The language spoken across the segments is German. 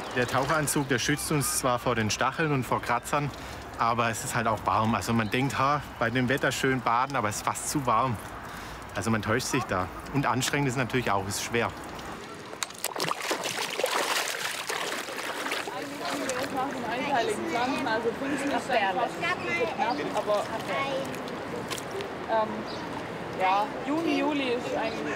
Der Taucheranzug, der schützt uns zwar vor den Stacheln und vor Kratzern, aber es ist halt auch warm. Also man denkt, ha, bei dem Wetter schön baden, aber es ist fast zu warm. Also man täuscht sich da. Und anstrengend ist natürlich auch, ist schwer. Einteiligen Pflanzen, also Pfingsten ist dann fast knapp, aber ja, Juni, Juli ist eigentlich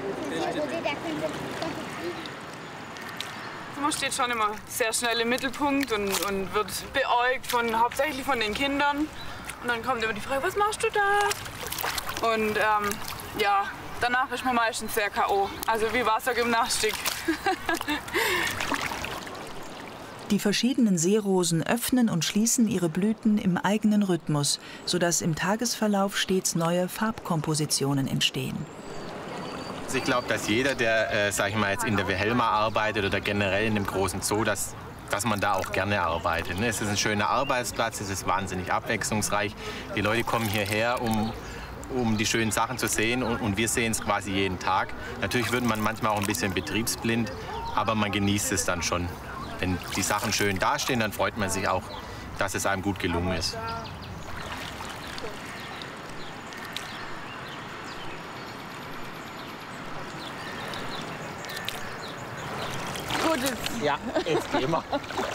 man steht schon immer sehr schnell im Mittelpunkt und wird beäugt hauptsächlich von den Kindern. Und dann kommt immer die Frage, was machst du da? Und ja, danach ist man meistens sehr K.O., also wie Wassergymnastik. Die verschiedenen Seerosen öffnen und schließen ihre Blüten im eigenen Rhythmus, sodass im Tagesverlauf stets neue Farbkompositionen entstehen. Also ich glaube, dass jeder, der sag ich mal, jetzt in der Wilhelma arbeitet oder generell in dem großen Zoo, dass man da auch gerne arbeitet. Es ist ein schöner Arbeitsplatz, es ist wahnsinnig abwechslungsreich. Die Leute kommen hierher, um die schönen Sachen zu sehen und wir sehen es quasi jeden Tag. Natürlich wird man manchmal auch ein bisschen betriebsblind, aber man genießt es dann schon. Wenn die Sachen schön dastehen, dann freut man sich auch, dass es einem gut gelungen ist. Gut, ja, jetzt gehen wir.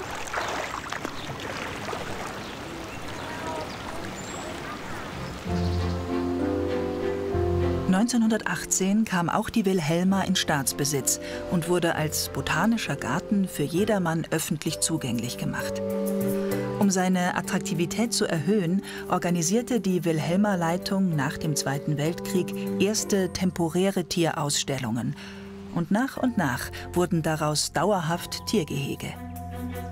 (1918) kam auch die Wilhelma in Staatsbesitz und wurde als botanischer Garten für jedermann öffentlich zugänglich gemacht. Um seine Attraktivität zu erhöhen, organisierte die Wilhelma-Leitung nach dem Zweiten Weltkrieg erste temporäre Tierausstellungen. Und nach wurden daraus dauerhaft Tiergehege.